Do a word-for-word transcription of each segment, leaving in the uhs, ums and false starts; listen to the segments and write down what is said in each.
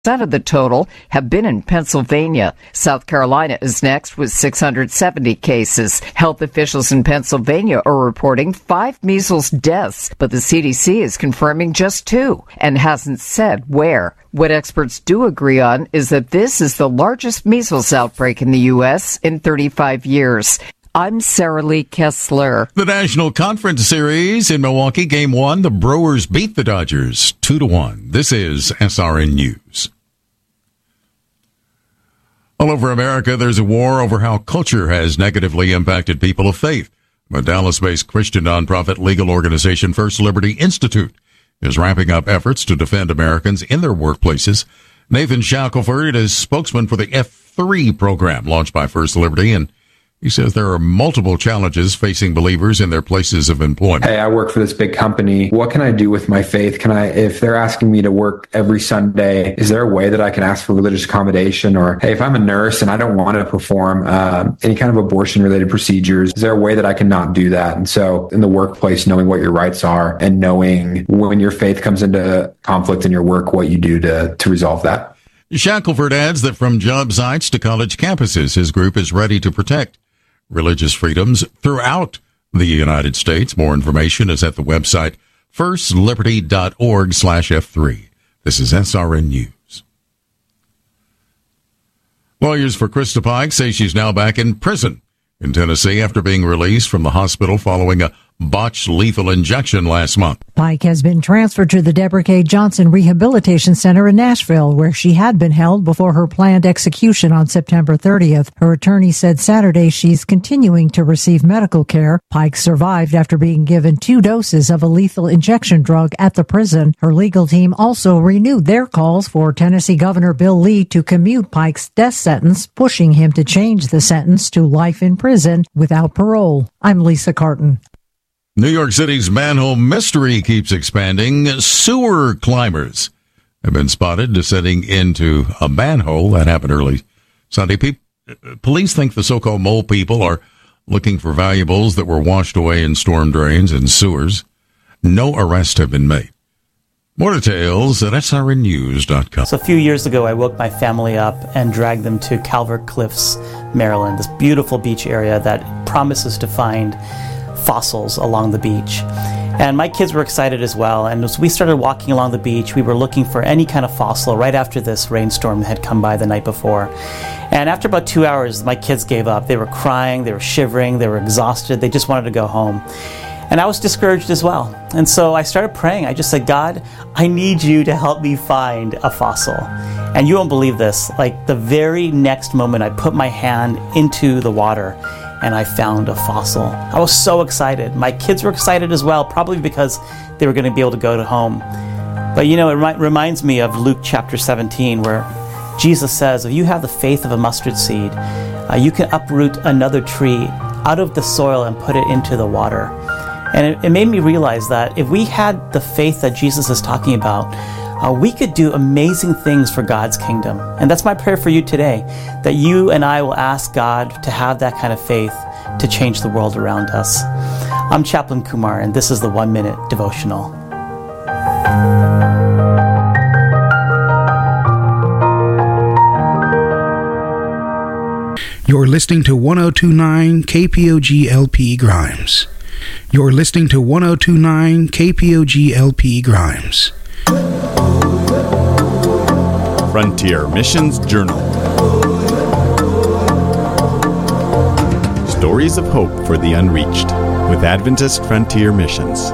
of the total have been in Pennsylvania. South Carolina is next with six hundred seventy cases. Health officials in Pennsylvania are reporting five measles deaths, but the C D C is confirming just two and hasn't said where. What experts do agree on is that this is the largest measles outbreak in the U S in thirty-five years. I'm Sarah Lee Kessler. The National Conference Series in Milwaukee, Game one, the Brewers beat the Dodgers two to one. This is S R N News. All over America, there's a war over how culture has negatively impacted people of faith. The Dallas-based Christian nonprofit legal organization First Liberty Institute is ramping up efforts to defend Americans in their workplaces. Nathan Shackelford is spokesman for the F three program launched by First Liberty, and he says there are multiple challenges facing believers in their places of employment. Hey, I work for this big company. What can I do with my faith? Can I, if they're asking me to work every Sunday, is there a way that I can ask for religious accommodation? Or, hey, if I'm a nurse and I don't want to perform uh, any kind of abortion-related procedures, is there a way that I can not do that? And so in the workplace, knowing what your rights are and knowing when your faith comes into conflict in your work, what you do to, to resolve that. Shackelford adds that from job sites to college campuses, his group is ready to protect religious freedoms throughout the United States. More information is at the website firstliberty.org slash F3. This is S R N News. Lawyers for Krista Pike say she's now back in prison in Tennessee after being released from the hospital following a botched lethal injection last month. Pike has been transferred to the Deborah K. Johnson Rehabilitation Center in Nashville, where she had been held before her planned execution on September thirtieth. Her attorney said Saturday she's continuing to receive medical care. Pike survived after being given two doses of a lethal injection drug at the prison. Her legal team also renewed their calls for Tennessee Governor Bill Lee to commute Pike's death sentence, pushing him to change the sentence to life in prison without parole. I'm Lisa Carton. New York City's manhole mystery keeps expanding. Sewer climbers have been spotted descending into a manhole. That happened early Sunday. Pe- police think the so-called mole people are looking for valuables that were washed away in storm drains and sewers. No arrests have been made. More details at S R N news dot com. So a few years ago, I woke my family up and dragged them to Calvert Cliffs, Maryland, this beautiful beach area that promises to find fossils along the beach. And my kids were excited as well. And as we started walking along the beach, we were looking for any kind of fossil right after this rainstorm had come by the night before. And after about two hours, my kids gave up. They were crying, they were shivering, they were exhausted. They just wanted to go home. And I was discouraged as well. And so I started praying. I just said, God, I need you to help me find a fossil. And you won't believe this. Like the very next moment, I put my hand into the water and I found a fossil. I was so excited. My kids were excited as well, probably because they were going to be able to go to home. But you know, it remi- reminds me of Luke chapter seventeen, where Jesus says, if you have the faith of a mustard seed, uh, you can uproot another tree out of the soil and put it into the water. And it, it made me realize that if we had the faith that Jesus is talking about, Uh, we could do amazing things for God's kingdom. And that's my prayer for you today, that you and I will ask God to have that kind of faith to change the world around us. I'm Chaplain Kumar, and this is the One Minute Devotional. You're listening to one oh two point nine K P O G L P Grimes. You're listening to one oh two point nine K P O G L P Grimes. Frontier Missions Journal. Stories of hope for the unreached with Adventist Frontier Missions.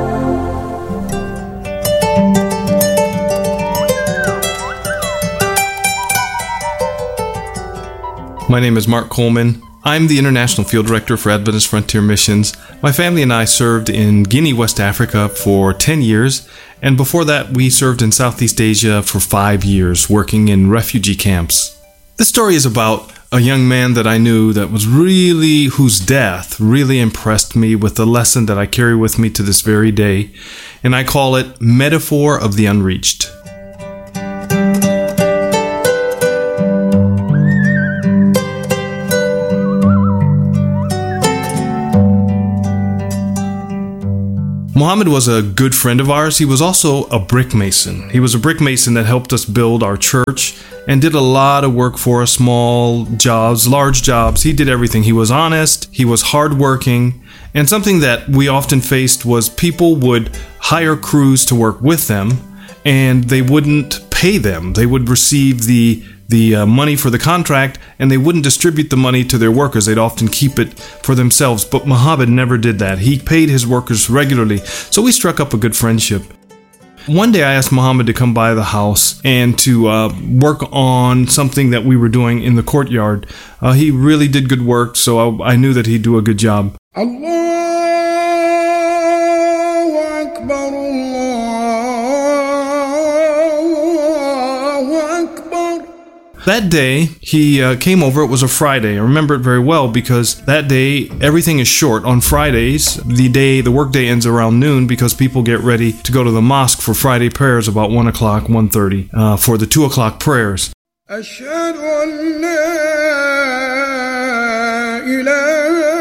My name is Mark Coleman. I'm the International Field Director for Adventist Frontier Missions. My family and I served in Guinea, West Africa for ten years, and before that we served in Southeast Asia for five years, working in refugee camps. This story is about a young man that I knew that was really, whose death really impressed me with the lesson that I carry with me to this very day, and I call it Metaphor of the Unreached. Mohammed was a good friend of ours. He was also a brick mason. He was a brick mason that helped us build our church and did a lot of work for us, small jobs, large jobs. He did everything. He was honest. He was hardworking. And something that we often faced was people would hire crews to work with them, and they wouldn't pay them. They would receive the the uh, money for the contract, and they wouldn't distribute the money to their workers. They'd often keep it for themselves. But Mohammed never did that. He paid his workers regularly. So we struck up a good friendship. One day I asked Mohammed to come by the house and to uh, work on something that we were doing in the courtyard. Uh, he really did good work, so I, I knew that he'd do a good job. Allahu Akbar, Allahu Akbar. That day, he uh, came over. It was a Friday. I remember it very well because that day, everything is short. On Fridays, the day, the workday ends around noon because people get ready to go to the mosque for Friday prayers about one o'clock, one thirty, uh, for the two o'clock prayers. أشهد أن لا إله.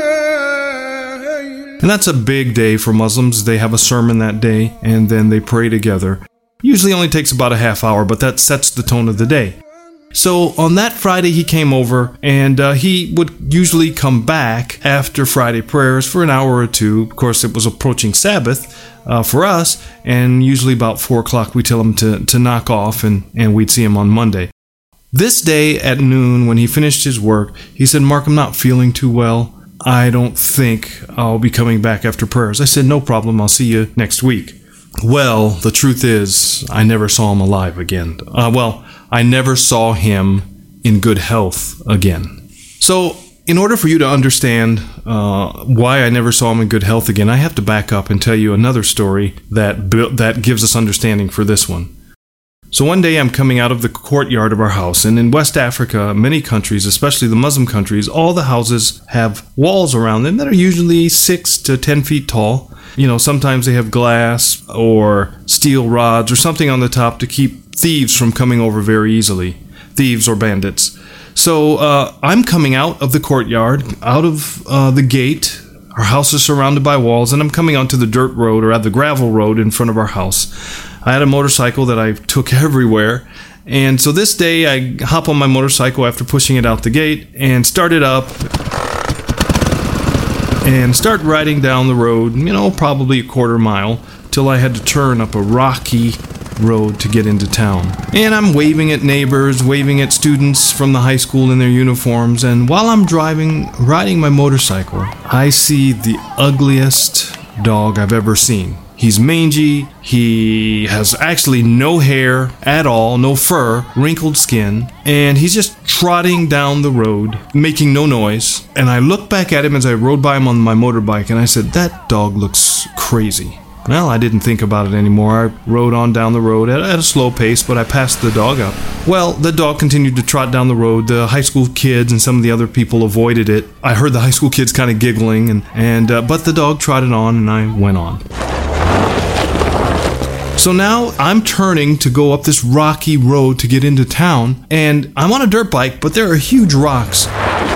And that's a big day for Muslims. They have a sermon that day, and then they pray together. Usually only takes about a half hour, but that sets the tone of the day. So on that Friday, he came over, and uh, he would usually come back after Friday prayers for an hour or two. Of course, it was approaching Sabbath uh, for us, and usually about four o'clock, we tell him to, to knock off, and, and we'd see him on Monday. This day at noon, when he finished his work, he said, "Mark, I'm not feeling too well. I don't think I'll be coming back after prayers." I said, "No problem, I'll see you next week." Well, the truth is, I never saw him alive again. Uh, well, I never saw him in good health again. So, in order for you to understand uh, why I never saw him in good health again, I have to back up and tell you another story that that gives us understanding for this one. So one day I'm coming out of the courtyard of our house, and in West Africa, many countries, especially the Muslim countries, all the houses have walls around them that are usually six to ten feet tall. You know, sometimes they have glass or steel rods or something on the top to keep thieves from coming over very easily, thieves or bandits. So uh, I'm coming out of the courtyard, out of uh, the gate. Our house is surrounded by walls, and I'm coming onto the dirt road, or at the gravel road in front of our house. I had a motorcycle that I took everywhere, and so this day I hop on my motorcycle after pushing it out the gate and start it up and start riding down the road, you know, probably a quarter mile, till I had to turn up a rocky road to get into town. And I'm waving at neighbors, waving at students from the high school in their uniforms, and while I'm driving, riding my motorcycle, I see the ugliest dog I've ever seen. He's mangy, he has actually no hair at all, no fur, wrinkled skin, and he's just trotting down the road, making no noise. And I looked back at him as I rode by him on my motorbike, and I said, "That dog looks crazy." Well, I didn't think about it anymore. I rode on down the road at, at a slow pace, but I passed the dog up. Well, the dog continued to trot down the road. The high school kids and some of the other people avoided it. I heard the high school kids kind of giggling, and, and uh, but the dog trotted on, and I went on. So now I'm turning to go up this rocky road to get into town, and I'm on a dirt bike, but there are huge rocks.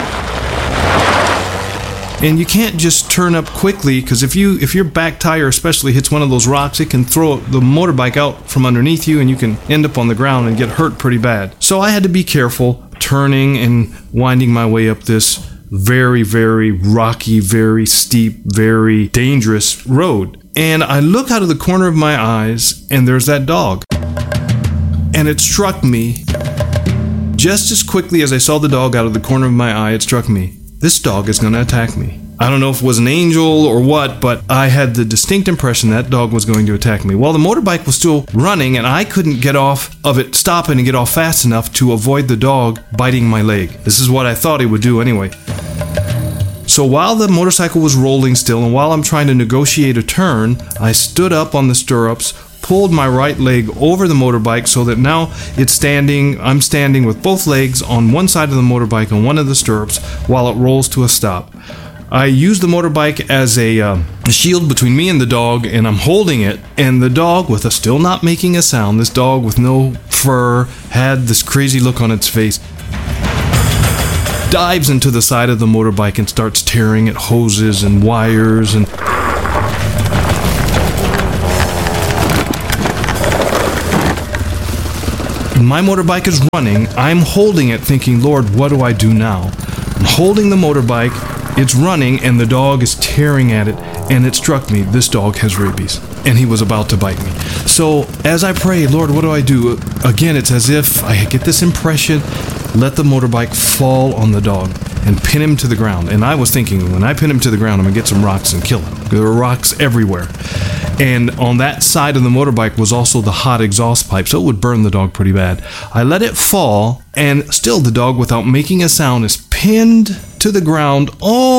And you can't just turn up quickly, because if you if your back tire especially hits one of those rocks, it can throw the motorbike out from underneath you, and you can end up on the ground and get hurt pretty bad. So I had to be careful, turning and winding my way up this very, very rocky, very steep, very dangerous road. And I look out of the corner of my eyes, and there's that dog. And it struck me, just as quickly as I saw the dog out of the corner of my eye, it struck me, this dog is going to attack me. I don't know if it was an angel or what, but I had the distinct impression that dog was going to attack me. While the motorbike was still running, and I couldn't get off of it, stopping and get off fast enough to avoid the dog biting my leg. This is what I thought he would do anyway. So while the motorcycle was rolling still, and while I'm trying to negotiate a turn, I stood up on the stirrups, pulled my right leg over the motorbike so that now it's standing, I'm standing with both legs on one side of the motorbike on one of the stirrups while it rolls to a stop. I used the motorbike as a, uh, a shield between me and the dog, and I'm holding it, and the dog, with a still not making a sound, this dog with no fur, had this crazy look on its face, dives into the side of the motorbike and starts tearing at hoses and wires, and My motorbike is running. I'm holding it thinking, Lord, what do I do now? I'm holding the motorbike. It's running, and the dog is tearing at it, and it struck me, this dog has rabies, and he was about to bite me. So as I pray, Lord, what do I do? Again, it's as if I get this impression, let the motorbike fall on the dog and pin him to the ground. And I was thinking, when I pin him to the ground, I'm going to get some rocks and kill him. There were rocks everywhere. And on that side of the motorbike was also the hot exhaust pipe, so it would burn the dog pretty bad. I let it fall, and still the dog, without making a sound, is pinned to the ground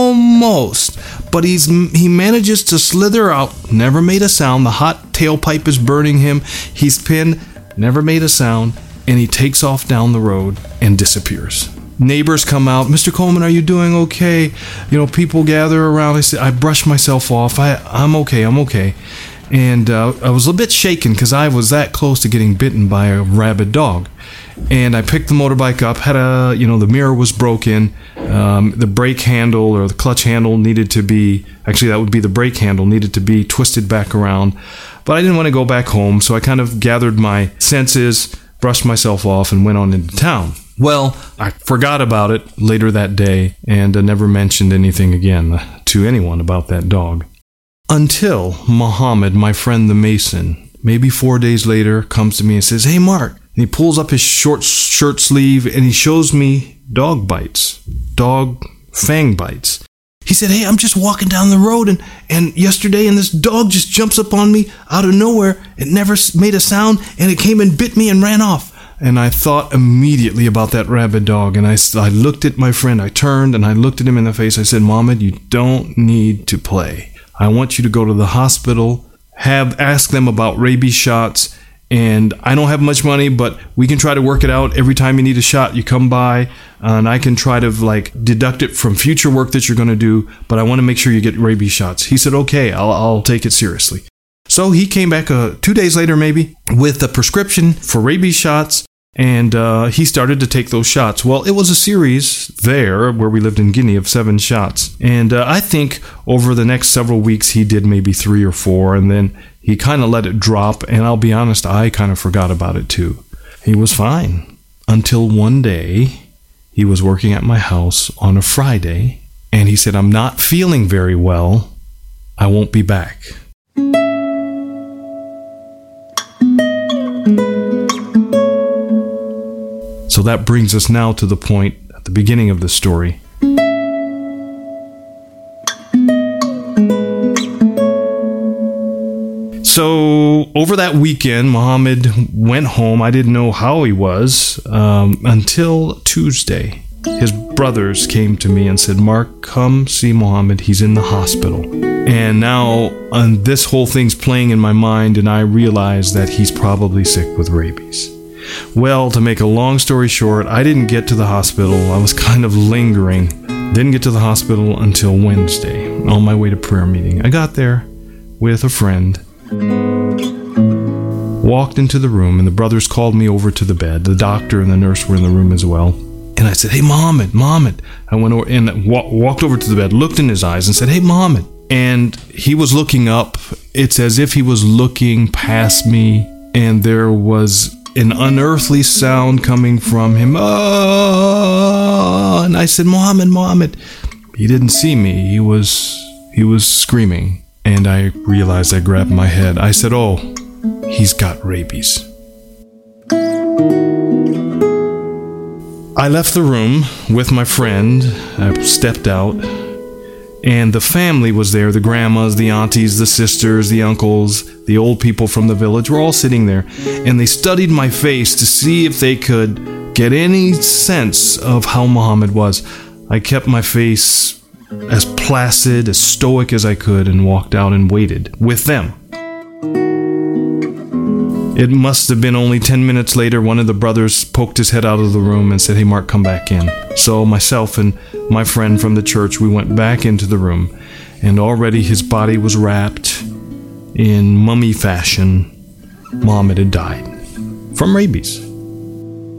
almost. But he's he manages to slither out, never made a sound. The hot tailpipe is burning him. He's pinned, never made a sound, and he takes off down the road and disappears. Neighbors come out. Mister Coleman, are you doing okay? You know, people gather around. I say, I brush myself off. I, I'm okay. I'm okay. And uh, I was a bit shaken because I was that close to getting bitten by a rabid dog. And I picked the motorbike up. Had a, you know, the mirror was broken. Um, the brake handle or the clutch handle needed to be, actually that would be the brake handle, needed to be twisted back around. But I didn't want to go back home, so I kind of gathered my senses, brushed myself off, and went on into town. Well, I forgot about it later that day and uh, never mentioned anything again uh, to anyone about that dog. Until Muhammad, my friend the Mason, maybe four days later, comes to me and says, "Hey, Mark." And he pulls up his short shirt sleeve and he shows me dog bites, dog fang bites. He said, "Hey, I'm just walking down the road and, and yesterday and this dog just jumps up on me out of nowhere. It never made a sound and it came and bit me and ran off." And I thought immediately about that rabid dog. And I, I looked at my friend. I turned and I looked at him in the face. I said, "Muhammad, you don't need to play. I want you to go to the hospital, have ask them about rabies shots. And I don't have much money, but we can try to work it out. Every time you need a shot, you come by, and I can try to like deduct it from future work that you're going to do. But I want to make sure you get rabies shots." He said, "Okay, I'll, I'll take it seriously." So he came back uh, two days later, maybe, with a prescription for rabies shots. And uh, he started to take those shots. Well, it was a series there where we lived in Guinea of seven shots. And uh, I think over the next several weeks, he did maybe three or four. And then he kind of let it drop. And I'll be honest, I kind of forgot about it too. He was fine until one day he was working at my house on a Friday. And he said, "I'm not feeling very well. I won't be back." So that brings us now to the point at the beginning of the story. So over that weekend, Muhammad went home. I didn't know how he was um, until Tuesday. His brothers came to me and said, "Mark, come see Muhammad. He's in the hospital." And now um, this whole thing's playing in my mind, and I realize that he's probably sick with rabies. Well, to make a long story short, I didn't get to the hospital. I was kind of lingering. Didn't get to the hospital until Wednesday, on my way to prayer meeting. I got there with a friend, walked into the room, and the brothers called me over to the bed. The doctor and the nurse were in the room as well. And I said, "Hey, Muhammad, Muhammad." I went over and wa- walked over to the bed, looked in his eyes, and said, "Hey, Muhammad." And he was looking up. It's as if he was looking past me, and there was an unearthly sound coming from him. Oh, and I said, "Muhammad, Muhammad." He didn't see me. He was he was screaming. And I realized, I grabbed my head. I said, "Oh, he's got rabies." I left the room with my friend. I stepped out. And the family was there, the grandmas, the aunties, the sisters, the uncles, the old people from the village were all sitting there. And they studied my face to see if they could get any sense of how Muhammad was. I kept my face as placid, as stoic as I could, and walked out and waited with them. It must have been only ten minutes later, one of the brothers poked his head out of the room and said, "Hey, Mark, come back in." So myself and my friend from the church, we went back into the room, and already his body was wrapped in mummy fashion. Muhammad had died from rabies.